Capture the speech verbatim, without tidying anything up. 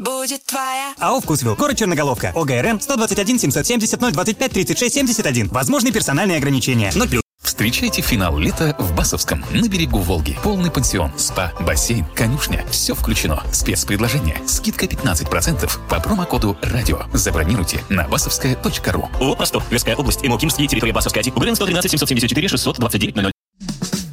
будет твоя. АО «Вкусвилл». Город Черноголовка. ОГРН сто двадцать один семьсот семьдесят ноль двадцать пять тридцать шесть семьдесят один. Возможны персональные ограничения. ноль плюс. Встречайте финал лета в Басовском, на берегу Волги. Полный пансион, спа, бассейн, конюшня. Все включено. Спецпредложение. Скидка пятнадцать процентов по промокоду «Радио». Забронируйте на басовская точка ру. ООО «Простор». Тверская область. ЭМО «Кимский». Территория Басовская. УГРН сто тринадцать семьсот семьдесят четыре шестьсот двадцать девять ноль ноль.